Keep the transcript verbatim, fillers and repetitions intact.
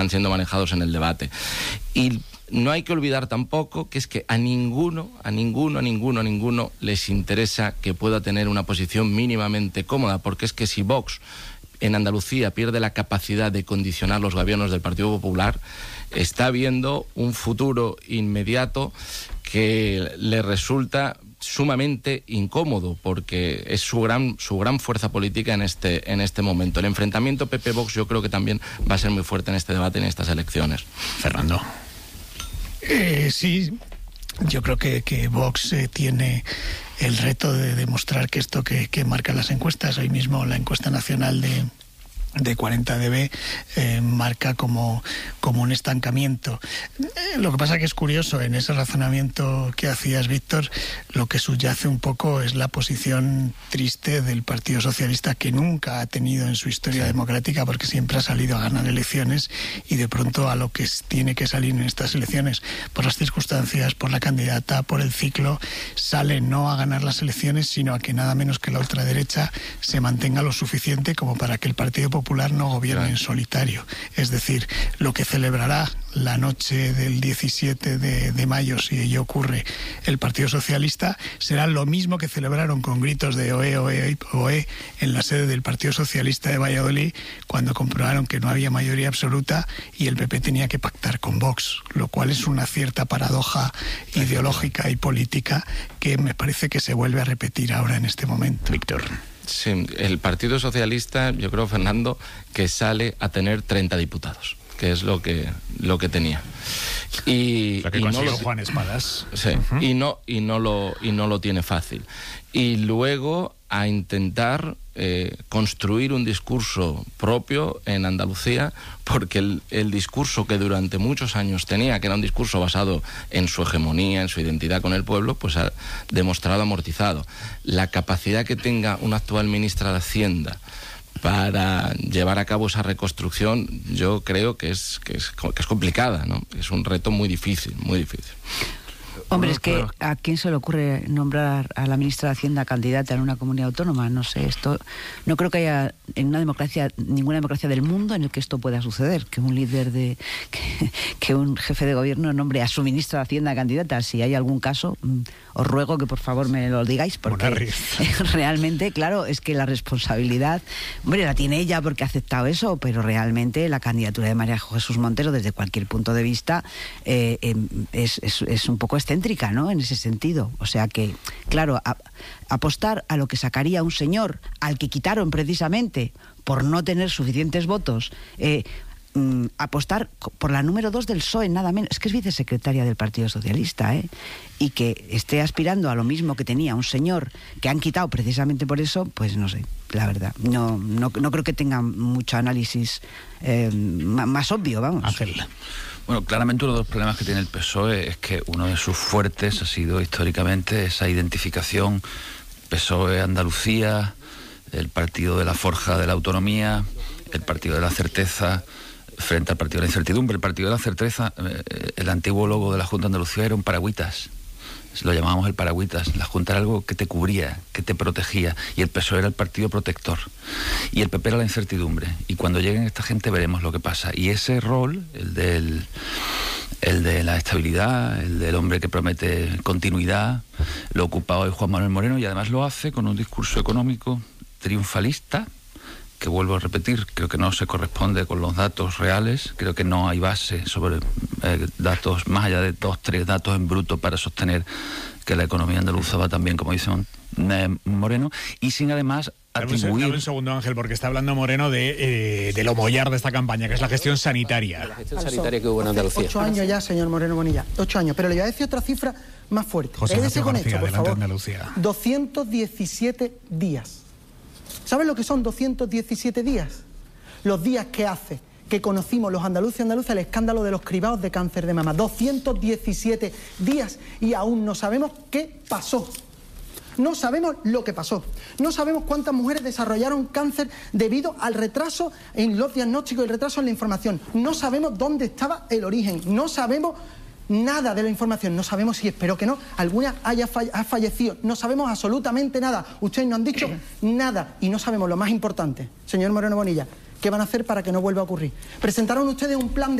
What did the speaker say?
siendo manejados en el debate. Y no hay que olvidar tampoco que es que a ninguno, a ninguno, a ninguno, a ninguno les interesa que pueda tener una posición mínimamente cómoda, porque es que si Vox en Andalucía pierde la capacidad de condicionar los gobiernos del Partido Popular, está viendo un futuro inmediato que le resulta sumamente incómodo, porque es su gran su gran fuerza política en este en este momento. El enfrentamiento P P-Vox yo creo que también va a ser muy fuerte en este debate, en estas elecciones. Fernando. Eh, sí, yo creo que, que Vox eh, tiene el reto de demostrar que esto que, que marcan las encuestas, hoy mismo la encuesta nacional de de cuarenta D B eh, marca como, como un estancamiento. Eh, lo que pasa que es curioso, en ese razonamiento que hacías, Víctor, lo que subyace un poco es la posición triste del Partido Socialista, que nunca ha tenido en su historia sí. democrática, porque siempre ha salido a ganar elecciones, y de pronto a lo que tiene que salir en estas elecciones, por las circunstancias, por la candidata, por el ciclo, sale no a ganar las elecciones, sino a que nada menos que la ultraderecha se mantenga lo suficiente como para que el Partido Popular Popular no gobierna en solitario. Es decir, lo que celebrará la noche del diecisiete de mayo, si ello ocurre, el Partido Socialista, será lo mismo que celebraron con gritos de oe, oe, oe en la sede del Partido Socialista de Valladolid, cuando comprobaron que no había mayoría absoluta y el P P tenía que pactar con Vox, lo cual es una cierta paradoja ideológica y política que me parece que se vuelve a repetir ahora en este momento. Víctor. Sí, el Partido Socialista, yo creo, Fernando, que sale a tener treinta diputados, que es lo que lo que tenía. Y, lo que y consiguió no lo, Juan Espadas. Sí, uh-huh. y no y no lo y no lo tiene fácil. Y luego a intentar eh, construir un discurso propio en Andalucía, porque el, el discurso que durante muchos años tenía, que era un discurso basado en su hegemonía, en su identidad con el pueblo, pues ha demostrado amortizado. La capacidad que tenga una actual ministra de Hacienda para llevar a cabo esa reconstrucción, yo creo que es, que es, que es complicada, ¿no? Es un reto muy difícil, muy difícil. Hombre, es que ¿a quién se le ocurre nombrar a la ministra de Hacienda candidata en una comunidad autónoma? No sé, esto no creo que haya en una democracia, ninguna democracia del mundo en el que esto pueda suceder, que un líder de, que, que un jefe de gobierno nombre a su ministra de Hacienda candidata. Si hay algún caso, os ruego que por favor me lo digáis, porque realmente, claro, es que la responsabilidad, hombre, la tiene ella porque ha aceptado eso, pero realmente la candidatura de María Jesús Montero, desde cualquier punto de vista, eh, eh, es, es, es un poco excéntrica, ¿no? En ese sentido. O sea que, claro, a, apostar a lo que sacaría un señor al que quitaron precisamente por no tener suficientes votos, eh, mm, apostar por la número dos del P S O E, nada menos, es que es vicesecretaria del Partido Socialista, ¿eh? Y que esté aspirando a lo mismo que tenía un señor que han quitado precisamente por eso, pues no sé, la verdad. No, no, no creo que tenga mucho análisis eh, más, más obvio, vamos. Ángel. Bueno, claramente uno de los problemas que tiene el P S O E es que uno de sus fuertes ha sido históricamente esa identificación P S O E Andalucía, el partido de la forja de la autonomía, el partido de la certeza frente al partido de la incertidumbre. El partido de la certeza, eh, el antiguo logo de la Junta de Andalucía era un paragüitas. Lo llamábamos el paragüitas. La Junta era algo que te cubría, que te protegía, y el P S O E era el partido protector y el P P era la incertidumbre. Y cuando lleguen esta gente veremos lo que pasa. Y ese rol, el del el de la estabilidad, el del hombre que promete continuidad, lo ocupa hoy Juan Manuel Moreno, y además lo hace con un discurso económico triunfalista, que vuelvo a repetir, creo que no se corresponde con los datos reales, creo que no hay base sobre eh, datos, más allá de dos, tres datos en bruto para sostener que la economía andaluza va tan bien como dice eh, Moreno, y sin además atribuir... Dame un segundo, Ángel, porque está hablando Moreno de, eh, de lo mollar de esta campaña, que es la gestión sanitaria. La gestión sanitaria que hubo en Andalucía. Ocho años ya, señor Moreno Bonilla, ocho años, pero le voy a decir otra cifra más fuerte. José Ignacio con García, esto, por adelante, favor. Andalucía. doscientos diecisiete días. ¿Saben lo que son doscientos diecisiete días? Los días que hace que conocimos los andaluces y andaluzas el escándalo de los cribados de cáncer de mama. doscientos diecisiete días y aún no sabemos qué pasó. No sabemos lo que pasó. No sabemos cuántas mujeres desarrollaron cáncer debido al retraso en los diagnósticos y el retraso en la información. No sabemos dónde estaba el origen. No sabemos nada de la información. No sabemos si, espero que no, alguna haya fall- ha fallecido. No sabemos absolutamente nada. Ustedes no han dicho nada. Y no sabemos lo más importante, señor Moreno Bonilla, ¿Qué van a hacer para que no vuelva a ocurrir? Presentaron ustedes un plan de